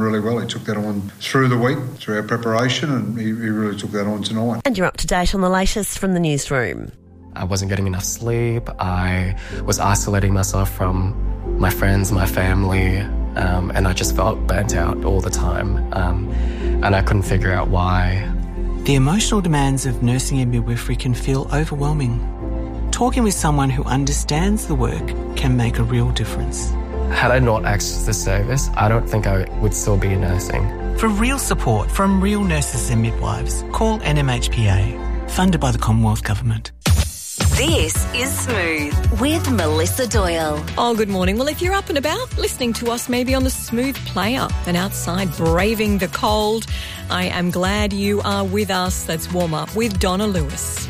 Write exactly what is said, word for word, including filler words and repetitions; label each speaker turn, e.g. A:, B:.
A: really well. He took that on through the week, through our preparation, and he, he really took that on tonight.
B: And you're up to date on the latest from the newsroom.
C: I wasn't getting enough sleep. I was isolating myself from my friends, my family, um, and I just felt burnt out all the time. Um, and I couldn't figure out why.
D: The emotional demands of nursing and midwifery can feel overwhelming. Talking with someone who understands the work can make a real difference.
C: Had I not accessed this service, I don't think I would still be nursing.
D: For real support from real nurses and midwives, call N M H P A, funded by the Commonwealth Government.
E: This is Smooth with Melissa Doyle.
F: Oh, good morning. Well, if you're up and about, listening to us maybe on the Smooth Player and outside braving the cold, I am glad you are with us. Let's warm up with Donna Lewis.